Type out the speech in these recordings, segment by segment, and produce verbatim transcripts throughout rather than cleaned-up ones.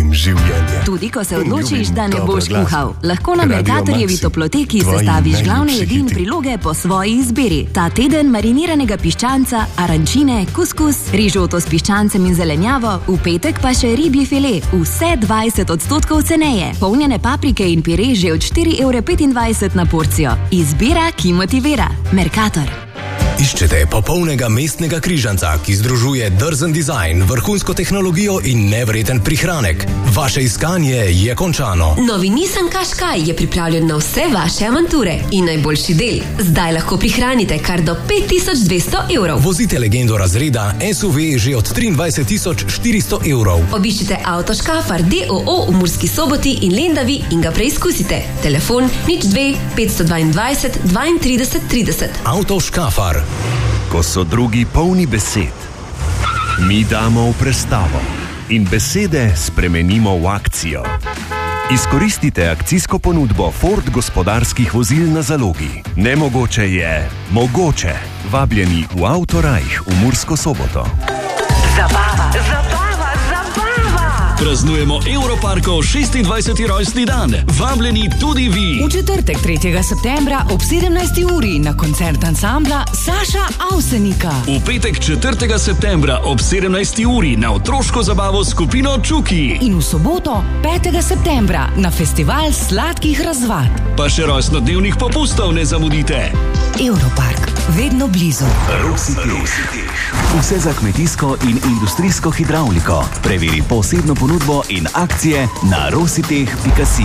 Ljubim življenje. Tudi ko se odločiš, da ne boš kuhal. Lahko na Mercatorjevi toploteki sestaviš glavne jedi in priloge po svoji izbiri. Ta teden mariniranega piščanca, arančine, kuskus, rižoto s piščancem in zelenjavo, v petek pa še ribji file, vse dvajset odstotkov ceneje. Polnjene paprike in pire že od štiri evre petindvajset na porcijo. Izbira, ki motivira. Mercator. Iščete popolnega mestnega križanca, ki združuje drzen dizajn, vrhunsko tehnologijo in nevreten prihranek. Vaše iskanje je končano. Novi Nissan Qashqai je pripravljen na vse vaše avanture. In najboljši del, zdaj lahko prihranite kar do pet tisoč dvesto evrov. Vozite legendo razreda S U V že od triindvajset tisoč štiristo evrov. Obiščite Avto Škafar D O O v Murski Soboti in Lendavi in ga preizkusite. Telefon nič dve petsto dvaindvajset dvaintrideset trideset. Avto Škafar. Ko so drugi polni besed, mi damo v prestavo in besede spremenimo v akcijo. Izkoristite akcijsko ponudbo Ford gospodarskih vozil na zalogi. Nemogoče je mogoče. Vabljeni v Autorajh v Mursko Soboto. Zabava, zabava, zabava! Praznujemo Europarkov šestindvajseti rojstni dan. Vabljeni tudi vi. V četrtek tretjega septembra ob sedemnajsti uri na koncert ansambla Saša Avsenika. V petek četrtega septembra ob sedemnajsti uri na otroško zabavo skupino Čuki. In v soboto petega septembra na festival sladkih razvad. Pa še rojstnodnevnih popustov ne zamudite. Europark, vedno blizu. Rositeh. Vse za kmetijsko in industrijsko hidravliko. Preveri posebno ponudbo in akcije na rositeh pika si.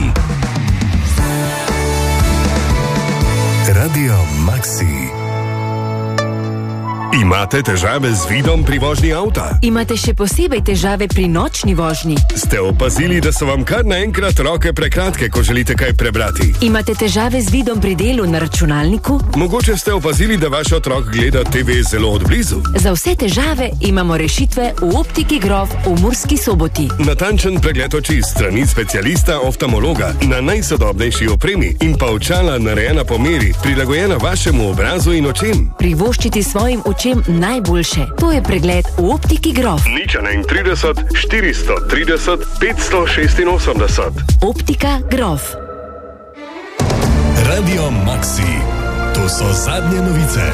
Radio Maxi. Imate težave z vidom pri vožnji avta? Imate še posebej težave pri nočni vožnji? Ste opazili, da so vam kar naenkrat roke prekratke, ko želite kaj prebrati? Imate težave z vidom pri delu na računalniku? Mogoče ste opazili, da vaš otrok gleda T V zelo odblizu? Za vse težave imamo rešitve v Optiki Grof v Murski Soboti. Natančen pregled oči strani specialista oftalmologa na najsodobnejši opremi in pa očala narejena po meri, prilagojena vašemu obrazu in očem. Privoščiti svojim očem najboljše. To je pregled v Optiki Grof. Nič enaintrideset štiristo trideset petsto šestinosemdeset. Optika Grof. Radio Maxi. To so zadnje novice.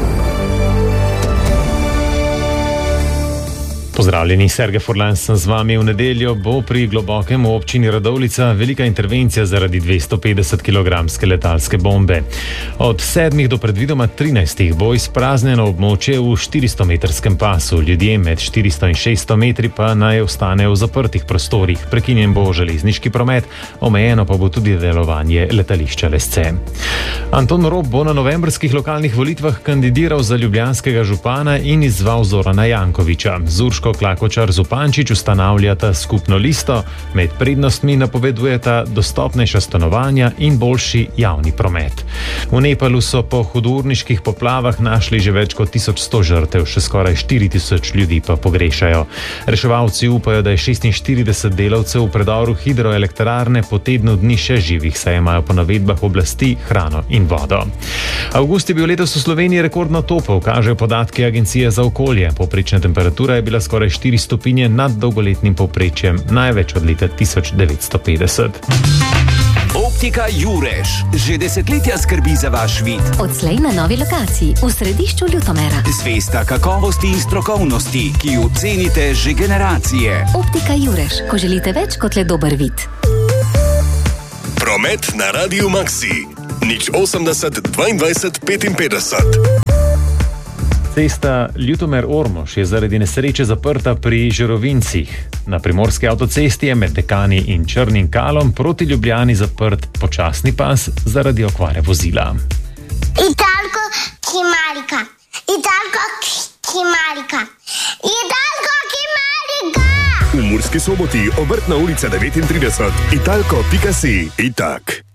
Pozdravljeni, Sergej Furlan sem z vami. V nedeljo bo pri Globokem v občini Radovljica velika intervencija zaradi dvestopetdesetkilogramske letalske bombe. Od sedmih do predvidoma trinajstih bo izpraznjeno območje v štiristometrskem pasu. Ljudje med štiristo in šeststo metri pa naj ostanejo v zaprtih prostorih. Prekinjen bo železniški promet, omejeno pa bo tudi delovanje letališča Lesce. Anton Rop bo na novembrskih lokalnih volitvah kandidiral za ljubljanskega župana in izzval Zorana Jankovića. Zurško Klakočar Zupančič ustanavljata skupno listo, med prednostmi napovedujeta dostopnejša stanovanja in boljši javni promet. V Nepalu so po hudourniških poplavah našli že več kot tisoč sto žrtev, še skoraj štiri tisoč ljudi pa pogrešajo. Reševalci upajo, da je šestinštirideset delavcev v predoru hidroelektrarne po tednu dni še živih, saj imajo po navedbah oblasti hrano in vodo. Avgust je bil letos v Sloveniji rekordno topel, kažejo podatki Agencije za okolje. Povprečna temperatura je bila skoraj štiri stopinje nad dolgoletnim povprečjem, največ od leta tisoč devetsto petdeset. Optika Jurež že desetletja skrbi za vaš vid. Odslej na novi lokaciji v središču Ljutomera. Zvesta kakovosti in strokovnosti, ki jo cenite že generacije. Optika Jurež, ko želite več kot le dober vid. Promet na Radio Maxi. Nič osemdeset dvaindvajset petinpetdeset. Cesta Ljutomer-Ormož je zaradi nesreče zaprta pri Žerovincih. Na primorski avtocesti je med Dekani in Črnim Kalom proti Ljubljani zaprt počasni pas zaradi okvare vozila. Italko Kimarika, Italko Kimarika, Italko Kimarika. V Murski Soboti, Obrtna ulica devetintrideset, italko pika si, itak.